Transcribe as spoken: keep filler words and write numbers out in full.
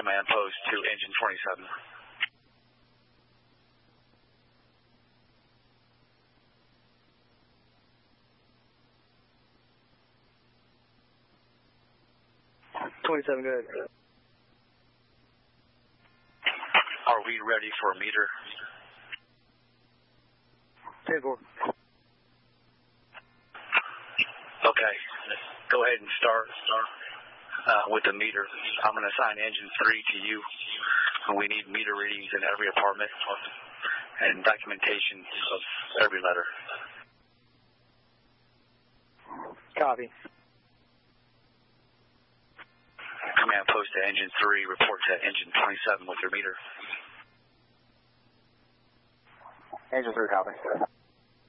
command post to engine twenty-seven. twenty-seven, good. Are we ready for a meter? ten four. Okay, go ahead and start, start uh, with the meter. I'm going to assign engine three to you. We need meter readings in every apartment and documentation of every letter. Copy. Command post to engine three, report to engine twenty-seven with your meter. Engine three, copy.